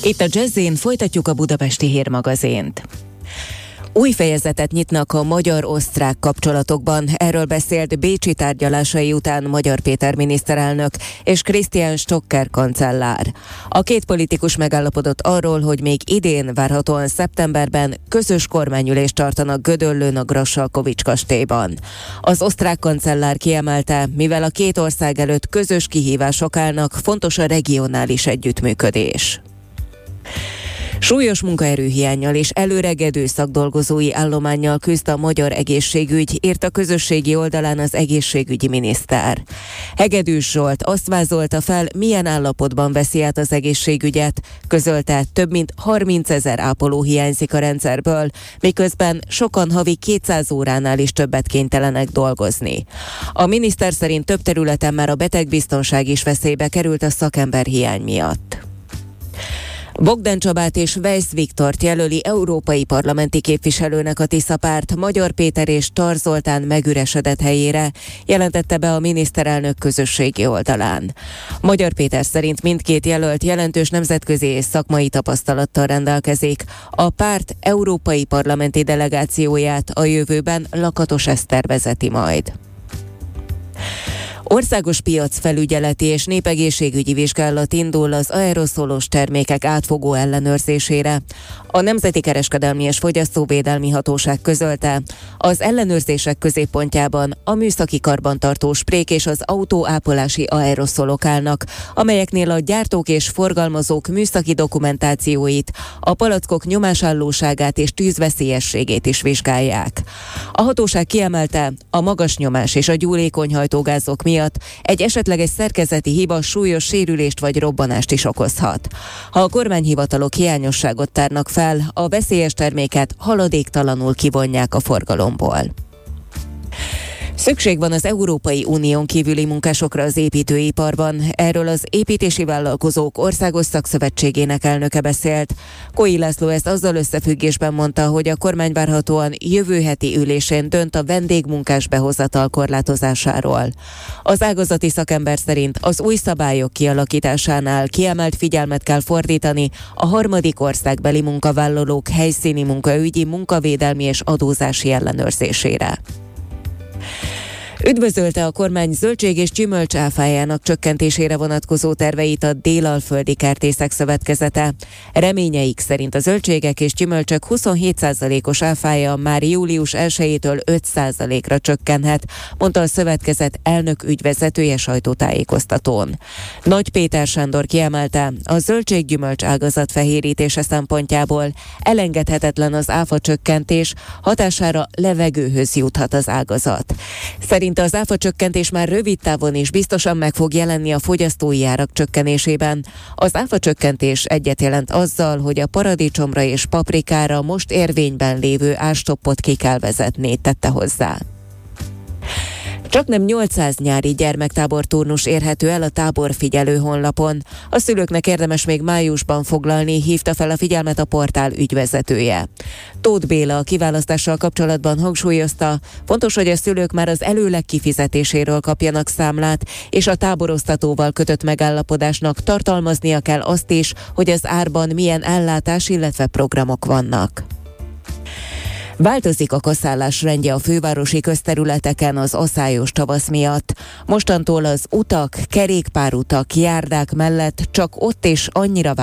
Itt a Jazzin folytatjuk a Budapesti Hírmagazint. Új fejezetet nyitnak a magyar-osztrák kapcsolatokban. Erről beszélt bécsi tárgyalásai után Magyar Péter miniszterelnök és Christian Stocker kancellár. A két politikus megállapodott arról, hogy még idén, várhatóan szeptemberben közös kormányülést tartanak Gödöllőn a Grassalkovich kastélyban. Az osztrák kancellár kiemelte, mivel a két ország előtt közös kihívások állnak, fontos a regionális együttműködés. Súlyos munkaerőhiánnyal és előregedő szakdolgozói állománnyal küzd a magyar egészségügy, írt a közösségi oldalán az egészségügyi miniszter. Hegedűs Zsolt azt vázolta fel, milyen állapotban veszi át az egészségügyet, közölte, több mint 30 000 ápoló hiányzik a rendszerből, miközben sokan havi 200 óránál is többet kénytelenek dolgozni. A miniszter szerint több területen már a betegbiztonság is veszélybe került a szakemberhiány miatt. Bogdan Csabát és Weisz Viktort jelöli európai parlamenti képviselőnek a Tisza-párt Magyar Péter és Tar Zoltán megüresedett helyére, jelentette be a miniszterelnök közösségi oldalán. Magyar Péter szerint mindkét jelölt jelentős nemzetközi és szakmai tapasztalattal rendelkezik. A párt európai parlamenti delegációját a jövőben Lakatos Eszter vezeti majd. Országos piacfelügyeleti és népegészségügyi vizsgálat indul az aeroszolos termékek átfogó ellenőrzésére. A Nemzeti Kereskedelmi és Fogyasztóvédelmi Hatóság közölte, az ellenőrzések középpontjában a műszaki karbantartó sprék és az autóápolási aeroszolok állnak, amelyeknél a gyártók és forgalmazók műszaki dokumentációit, a palackok nyomásállóságát és tűzveszélyességét is vizsgálják. A hatóság kiemelte, a magas nyomás és a gyúlékony hajtógázok miatt egy esetleges szerkezeti hiba súlyos sérülést vagy robbanást is okozhat. Ha a kormányhivatalok hiányosságot tárnak fel, a veszélyes terméket haladéktalanul kivonják a forgalomból. Szükség van az Európai Unión kívüli munkásokra az építőiparban. Erről az Építési Vállalkozók Országos Szakszövetségének elnöke beszélt. Kói László ezt azzal összefüggésben mondta, hogy a kormány várhatóan jövő heti ülésén dönt a vendégmunkás behozatal korlátozásáról. Az ágazati szakember szerint az új szabályok kialakításánál kiemelt figyelmet kell fordítani a harmadik országbeli munkavállalók helyszíni munkaügyi, munkavédelmi és adózási ellenőrzésére. Üdvözölte a kormány zöldség és gyümölcs áfájának csökkentésére vonatkozó terveit a Dél-Alföldi Kertészek Szövetkezete. Reményeik szerint a zöldségek és gyümölcsök 27%-os áfája már július 1-től 5%-ra csökkenhet, mondta a szövetkezet elnök ügyvezetője sajtótájékoztatón. Nagy Péter Sándor kiemelte, a zöldség-gyümölcs ágazat fehérítése szempontjából elengedhetetlen az áfa csökkentés, hatására levegőhöz juthat az ágazat. Szerint az áfacsökkentés már rövid távon is biztosan meg fog jelenni a fogyasztói árak csökkenésében. Az áfacsökkentés egyet jelent azzal, hogy a paradicsomra és paprikára most érvényben lévő árstoppot ki kell vezetni, tette hozzá. Csaknem 800 nyári gyermektáborturnus érhető el a táborfigyelő honlapon. A szülőknek érdemes még májusban foglalni, hívta fel a figyelmet a portál ügyvezetője. Tóth Béla a kiválasztással kapcsolatban hangsúlyozta, fontos, hogy a szülők már az előleg kifizetéséről kapjanak számlát, és a táboroztatóval kötött megállapodásnak tartalmaznia kell azt is, hogy az árban milyen ellátás, illetve programok vannak. Változik a kaszállás rendje a fővárosi közterületeken az aszályos tavasz miatt. Mostantól az utak, kerékpárutak, járdák mellett csak ott és annyira